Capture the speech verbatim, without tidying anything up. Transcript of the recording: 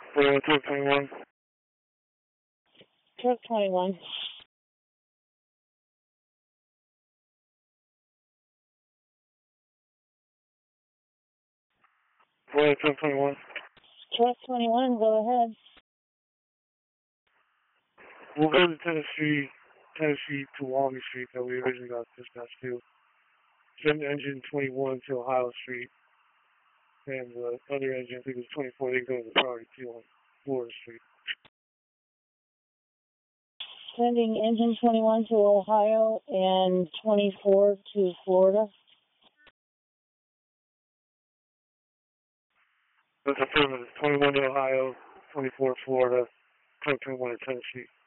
four two twenty-one. Truck twenty-one. four two twenty-one. Truck twenty-one, go ahead. We'll go to Tennessee, Tennessee to Walney Street that we originally got dispatched to. Send engine twenty-one to Ohio Street. And the other engine, I think it was twenty-four, they go to the priority queue on Florida Street. Sending engine twenty-one to Ohio and twenty-four to Florida. That's affirmative. twenty-one to Ohio, twenty-four Florida, twenty-one to Tennessee.